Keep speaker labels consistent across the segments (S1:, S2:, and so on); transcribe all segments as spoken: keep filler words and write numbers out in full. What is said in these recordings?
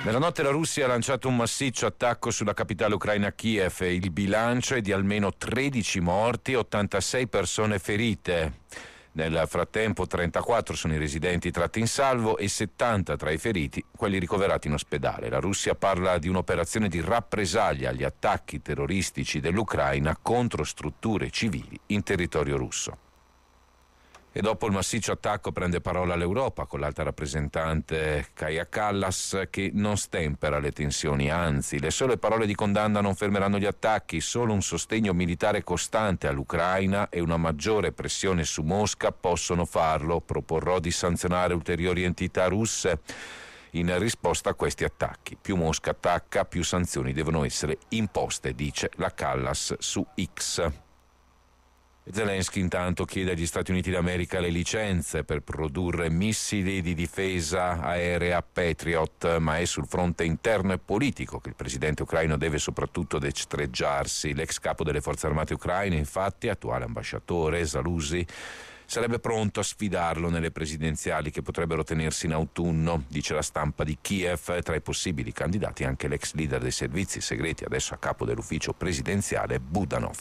S1: Nella notte la Russia ha lanciato un massiccio attacco sulla capitale ucraina Kiev e il bilancio è di almeno tredici morti e ottantasei persone ferite. Nel frattempo trentaquattro sono i residenti tratti in salvo e settanta tra i feriti, quelli ricoverati in ospedale. La Russia parla di un'operazione di rappresaglia agli attacchi terroristici dell'Ucraina contro strutture civili in territorio russo. E dopo il massiccio attacco prende parola l'Europa con l'alta rappresentante Kaja Kallas che non stempera le tensioni, anzi le sole parole di condanna non fermeranno gli attacchi, solo un sostegno militare costante all'Ucraina e una maggiore pressione su Mosca possono farlo. Proporrò di sanzionare ulteriori entità russe in risposta a questi attacchi. Più Mosca attacca, più sanzioni devono essere imposte, dice la Kallas su X. Zelensky intanto chiede agli Stati Uniti d'America le licenze per produrre missili di difesa aerea Patriot, ma è sul fronte interno e politico che il presidente ucraino deve soprattutto destreggiarsi. L'ex capo delle forze armate ucraine, infatti, attuale ambasciatore Zaluzhy, sarebbe pronto a sfidarlo nelle presidenziali che potrebbero tenersi in autunno, dice la stampa di Kiev. Tra i possibili candidati anche l'ex leader dei servizi segreti, adesso a capo dell'ufficio presidenziale, Budanov.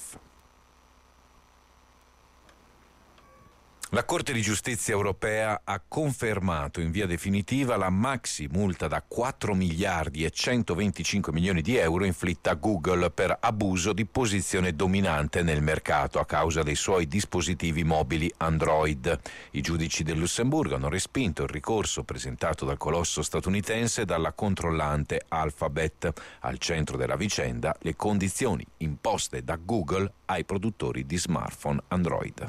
S1: La Corte di Giustizia europea ha confermato in via definitiva la maxi multa da quattro miliardi e centoventicinque milioni di euro inflitta a Google per abuso di posizione dominante nel mercato a causa dei suoi dispositivi mobili Android. I giudici del Lussemburgo hanno respinto il ricorso presentato dal colosso statunitense e dalla controllante Alphabet. Al centro della vicenda le condizioni imposte da Google ai produttori di smartphone Android.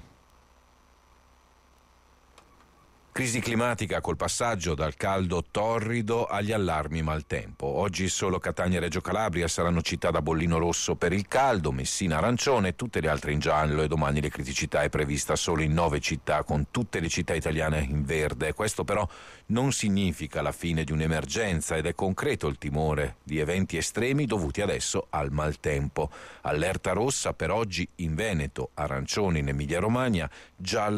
S1: Crisi climatica col passaggio dal caldo torrido agli allarmi maltempo. Oggi solo Catania e Reggio Calabria saranno città da bollino rosso per il caldo, Messina arancione, tutte le altre in giallo e domani le criticità è prevista solo in nove città, con tutte le città italiane in verde. Questo però non significa la fine di un'emergenza ed è concreto il timore di eventi estremi dovuti adesso al maltempo. Allerta rossa per oggi in Veneto, arancione in Emilia Romagna, gialla